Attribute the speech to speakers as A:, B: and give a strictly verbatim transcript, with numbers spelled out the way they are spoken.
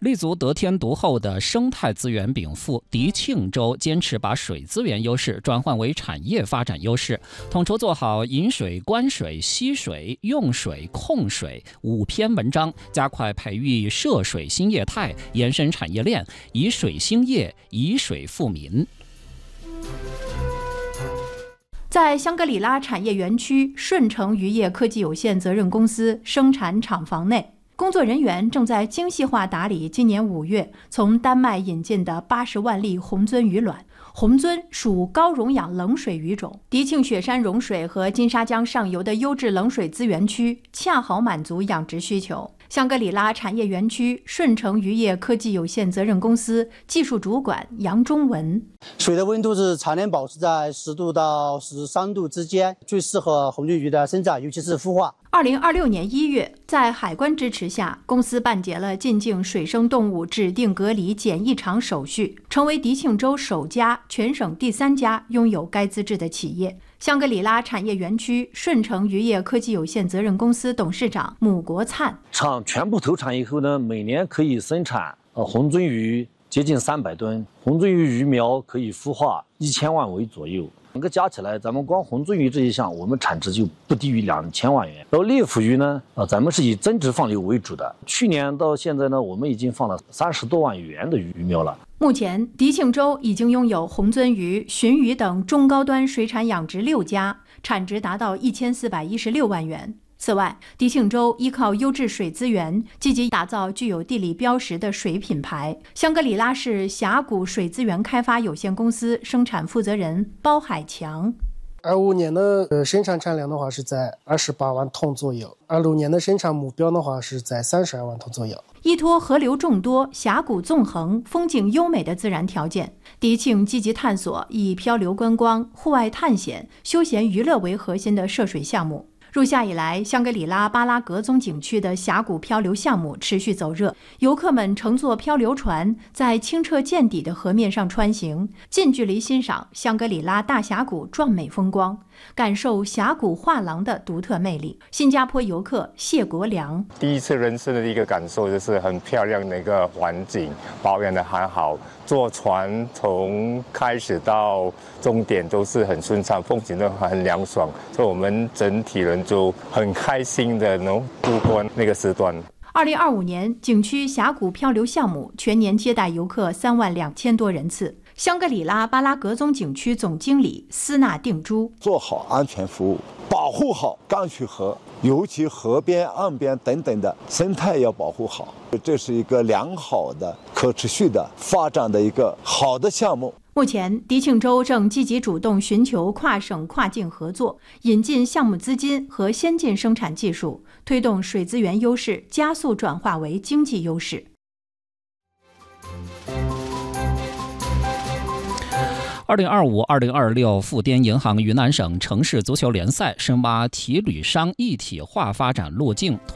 A: 立足得天独厚的生态资源禀赋，迪庆州坚持把水资源优势转换为产业发展优势，统筹做好引水、关水、吸水、用水、控水五篇文章，加快培育涉水新业态，延伸产业链，以水兴业，以水富民。
B: 在香格里拉产业园区顺成渔业科技有限责任公司生产厂房内，工作人员正在精细化打理今年五月从丹麦引进的八十万粒红鳟鱼卵。红鳟属高溶氧冷水鱼种，迪庆雪山融水和金沙江上游的优质冷水资源区，恰好满足养殖需求。香格里拉产业园区顺成渔业科技有限责任公司技术主管杨忠文：
C: 水的温度是常年保持在十度到十三度之间，最适合红鳟鱼的生长，尤其是孵化。
B: 二零二六年一月，在海关支持下，公司办结了进境水生动物指定隔离检疫场手续，成为迪庆州首家、全省第三家拥有该资质的企业。香格里拉产业园区顺成渔业科技有限责任公司董事长姆国灿：
D: 厂全部投产以后呢，每年可以生产呃红鳟鱼接近三百吨，红鳟鱼鱼苗可以孵化一千万尾左右。整个加起来，咱们光红鳟鱼这一项，我们产值就不低于两千万元。然后猎捕鱼呢，啊，咱们是以增值放流为主的。去年到现在呢，我们已经放了三十多万元的鱼苗了。
B: 目前，迪庆州已经拥有红鳟鱼、鲟鱼等中高端水产养殖六家，产值达到一千四百一十六万元。此外，迪庆州依靠优质水资源，积极打造具有地理标识的水品牌。香格里拉市峡谷水资源开发有限公司生产负责人包海强：
E: 二五年的呃生产产量的话是在二十八万桶左右，二六年的生产目标的话是在三十二万桶左右。
B: 依托河流众多、峡谷纵横、风景优美的自然条件，迪庆积极探索以漂流观光、户外探险、休闲娱乐为核心的涉水项目。入夏以来，香格里拉巴拉格宗景区的峡谷漂流项目持续走热，游客们乘坐漂流船在清澈见底的河面上穿行，近距离欣赏香格里拉大峡谷壮美风光，感受峡谷画廊的独特魅力。新加坡游客谢国良：
F: 第一次人生的一个感受就是很漂亮的一个环境，保养的很好，坐船从开始到终点都是很顺畅，风景都很凉爽，所以我们整体人就很开心的能度过那个时段。
B: 二零二五年，景区峡谷漂流项目全年接待游客三万两千多人次。香格里拉巴拉格宗景区总经理斯纳定珠：
G: 做好安全服务，保护好干渠河，尤其河边、岸边等等的生态要保护好，这是一个良好的、可持续的发展的一个好的项目。
B: 目前，迪庆州正积极主动寻求跨省跨境合作，引进项目资金和先进生产技术，推动水资源优势加速转化为经济优势。
A: 二零二五、二零二六富滇银行云南省城市足球联赛深挖体旅商一体化发展路径。